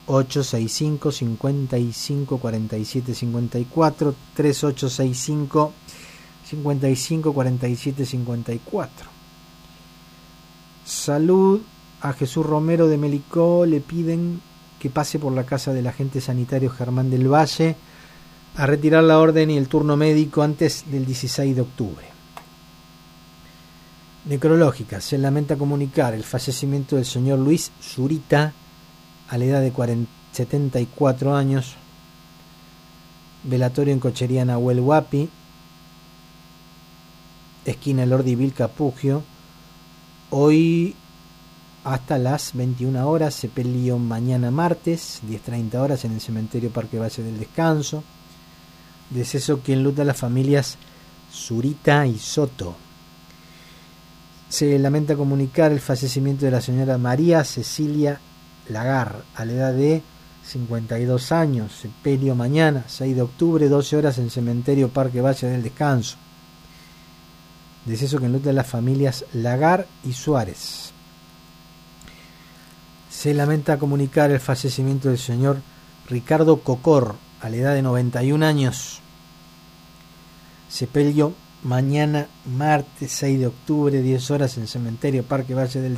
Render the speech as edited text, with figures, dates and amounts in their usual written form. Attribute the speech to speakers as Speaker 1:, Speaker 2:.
Speaker 1: 3865 55 47 54, 3865 55 47 54. Salud. A Jesús Romero de Melicó le piden que pase por la casa del agente sanitario Germán del Valle a retirar la orden y el turno médico antes del 16 de octubre. Necrológica. Se lamenta comunicar el fallecimiento del señor Luis Zurita a la edad de 74 años. Velatorio en Cochería Nahuel Huapi, esquina Lordi Vilca Pugio. Hoy hasta las 21 horas, sepelio mañana martes, 10:30 horas en el cementerio Parque Valle del Descanso. Deceso que enluta a las familias Zurita y Soto. Se lamenta comunicar el fallecimiento de la señora María Cecilia Lagar a la edad de 52 años, sepelio mañana, 6 de octubre, 12 horas en cementerio Parque Valle del Descanso. Deceso que enluta a las familias Lagar y Suárez. Se lamenta comunicar el fallecimiento del señor Ricardo Cocor a la edad de 91 años. Sepelio mañana martes 6 de octubre, 10 horas en cementerio Parque Valle del